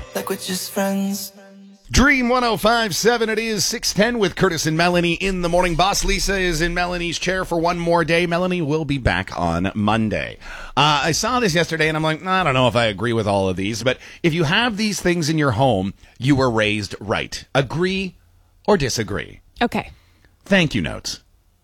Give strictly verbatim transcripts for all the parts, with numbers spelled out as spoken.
like we're just friends. Dream one oh five point seven, it is six ten with Curtis and Melanie in the morning. Boss Lisa is in Melanie's chair for one more day. Melanie will be back on Monday. Uh, I saw this yesterday and I'm like, I don't know if I agree with all of these, but if you have these things in your home, you were raised right. Agree or disagree? Okay. Thank you notes.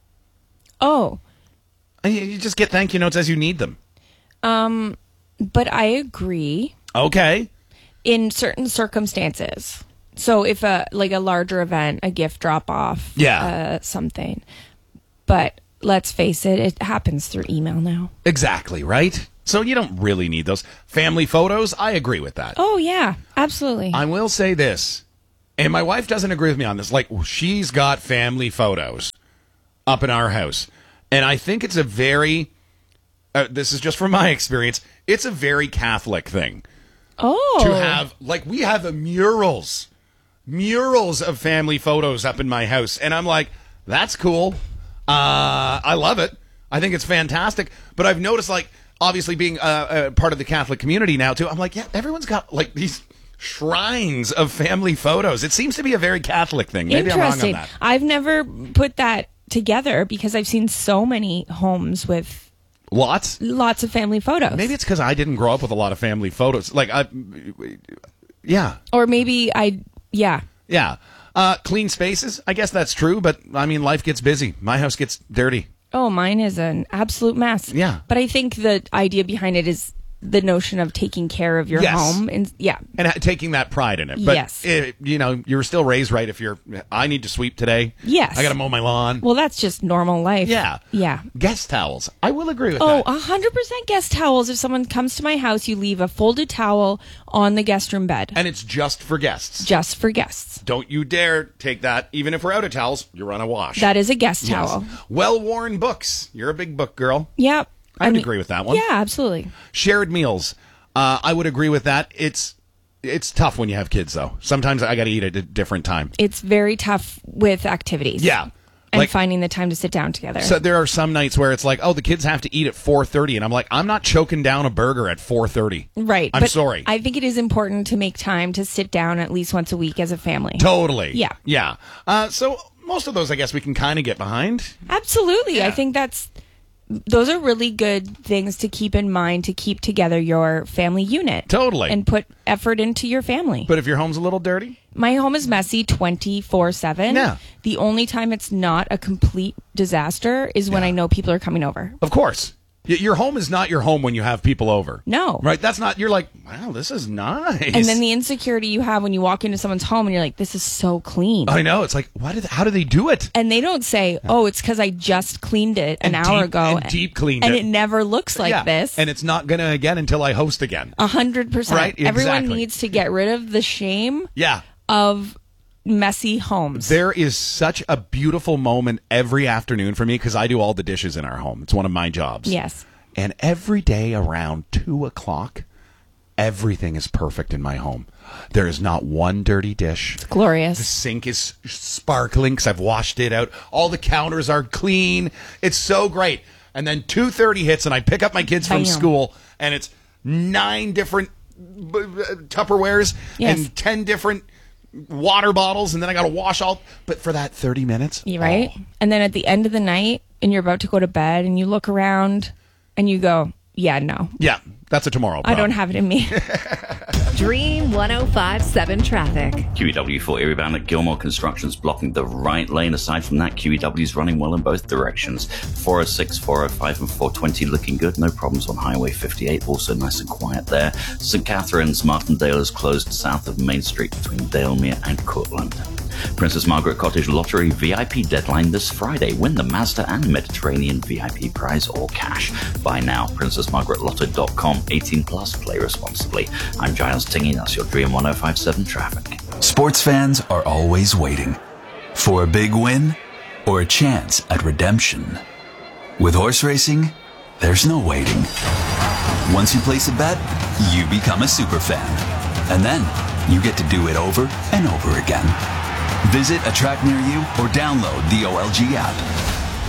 Oh. You just get thank you notes as you need them. Um, but I agree. Okay. In certain circumstances. So if a like a larger event, a gift drop off, yeah, uh, something. But let's face it, it happens through email now. Exactly, right? So you don't really need those. Family photos, I agree with that. Oh, yeah, absolutely. I will say this, and my wife doesn't agree with me on this. Like, she's got family photos up in our house. And I think it's a very, uh, this is just from my experience, it's a very Catholic thing. Oh. To have, like, we have a murals. Murals of family photos up in my house. And I'm like, that's cool. Uh, I love it. I think it's fantastic. But I've noticed, like, obviously being uh, a part of the Catholic community now, too, I'm like, yeah, everyone's got, like, these shrines of family photos. It seems to be a very Catholic thing. Maybe I'm wrong on that. I've never put that together because I've seen so many homes with Lots? Lots of family photos. Maybe it's because I didn't grow up with a lot of family photos. Like, I, yeah. Or maybe I, yeah. Yeah. Uh, clean spaces, I guess that's true, but, I mean, life gets busy. My house gets dirty. Oh, mine is an absolute mess. Yeah. But I think the idea behind it is the notion of taking care of your yes. home. And yeah. And taking that pride in it. But yes. It, you know, you were still raised right if you're, I need to sweep today. Yes. I got to mow my lawn. Well, that's just normal life. Yeah. Yeah. Guest towels. I will agree with oh, that. Oh, one hundred percent guest towels. If someone comes to my house, you leave a folded towel on the guest room bed. And it's just for guests. Just for guests. Don't you dare take that. Even if we're out of towels, you're on a wash. That is a guest yes. towel. Well-worn books. You're a big book girl. Yep. I would I mean, agree with that one. Yeah, absolutely. Shared meals. Uh, I would agree with that. It's it's tough when you have kids, though. Sometimes I got to eat at a different time. It's very tough with activities. Yeah. And like, finding the time to sit down together. So there are some nights where it's like, oh, the kids have to eat at four thirty. And I'm like, I'm not choking down a burger at four thirty. Right. I'm but sorry. I think it is important to make time to sit down at least once a week as a family. Totally. Yeah. Yeah. Uh, so most of those, I guess, we can kind of get behind. Absolutely. Yeah. I think that's... Those are really good things to keep in mind to keep together your family unit. Totally. And put effort into your family. But if your home's a little dirty? My home is messy twenty-four seven. Yeah. The only time it's not a complete disaster is when yeah. I know people are coming over. Of course. Your home is not your home when you have people over. No. Right? That's not, you're like, wow, this is nice. And then the insecurity you have when you walk into someone's home and you're like, this is so clean. I know. It's like, why did, how do they do it? And they don't say, oh, it's because I just cleaned it an and hour deep, ago. And deep cleaned and it. And it never looks like yeah. this. And it's not going to again until I host again. A hundred percent. Right? Exactly. Everyone needs to get rid of the shame yeah. of messy homes. There is such a beautiful moment every afternoon for me because I do all the dishes in our home. It's one of my jobs. Yes. And every day around two o'clock, everything is perfect in my home. There is not one dirty dish. It's glorious. The sink is sparkling because I've washed it out. All the counters are clean. It's so great. And then two thirty hits and I pick up my kids from school and it's nine different Tupperwares yes. and ten different water bottles, and then I got to wash all. But for that thirty minutes. You're right. Oh. And then at the end of the night, and you're about to go to bed, and you look around, and you go, yeah, no. Yeah, that's a tomorrow problem. I don't have it in me. Dream one oh five point seven traffic. Q E W for Erie bound at Gilmore Construction's blocking the right lane. Aside from that, Q E W is running well in both directions. four oh six, four oh five and four twenty looking good. No problems on Highway fifty-eight. Also nice and quiet there. Saint Catharines, Martindale is closed south of Main Street between Dalemere and Cortland. Princess Margaret Cottage Lottery V I P deadline this Friday. Win the Mazda and Mediterranean V I P prize or cash. Buy now. princess margaret lotto dot com. eighteen plus. Play responsibly. I'm Giles Tingey. That's your Dream one oh five point seven traffic. Sports fans are always waiting for a big win or a chance at redemption. With horse racing, there's no waiting. Once you place a bet, you become a super fan. And then you get to do it over and over again. Visit a track near you or download the O L G app.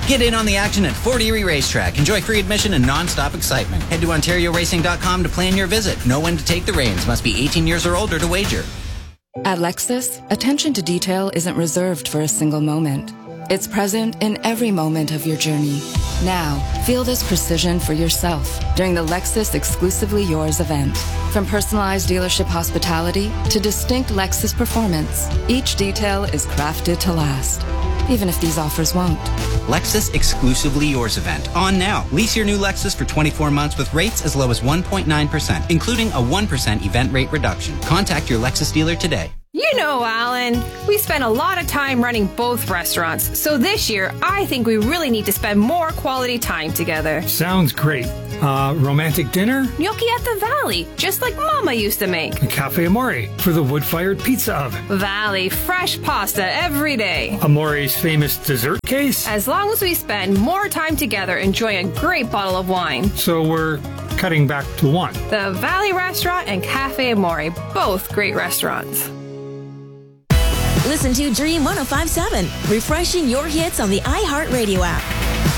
Get in on the action at Fort Erie Racetrack. Enjoy free admission and non-stop excitement. Head to Ontario Racing dot com to plan your visit. Know when to take the reins. Must be eighteen years or older to wager. At Lexus, attention to detail isn't reserved for a single moment. It's present in every moment of your journey. Now, feel this precision for yourself during the Lexus Exclusively Yours event. From personalized dealership hospitality to distinct Lexus performance, each detail is crafted to last, even if these offers won't. Lexus Exclusively Yours event. On now. Lease your new Lexus for twenty-four months with rates as low as one point nine percent, including a one percent event rate reduction. Contact your Lexus dealer today. You know, Alan, we spend a lot of time running both restaurants, so this year I think we really need to spend more quality time together. Sounds great. Uh, romantic dinner? Gnocchi at the Valley, just like Mama used to make. A Cafe Amore for the wood-fired pizza oven. Valley, fresh pasta every day. Amore's famous dessert case? As long as we spend more time together enjoying a great bottle of wine. So we're cutting back to one. The Valley Restaurant and Cafe Amore, both great restaurants. Listen to Dream one oh five point seven, refreshing your hits on the iHeartRadio app.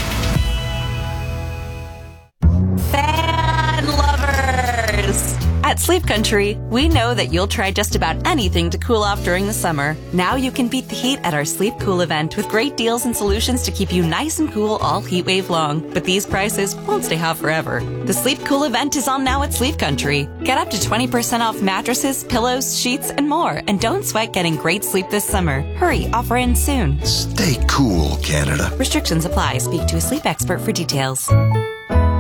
Fan lovers! At Sleep Country, we know that you'll try just about anything to cool off during the summer. Now you can beat the heat at our Sleep Cool event with great deals and solutions to keep you nice and cool all heat wave long. But these prices won't stay hot forever. The Sleep Cool event is on now at Sleep Country. Get up to twenty percent off mattresses, pillows, sheets, and more. And don't sweat getting great sleep this summer. Hurry, offer ends soon. Stay cool, Canada. Restrictions apply. Speak to a sleep expert for details.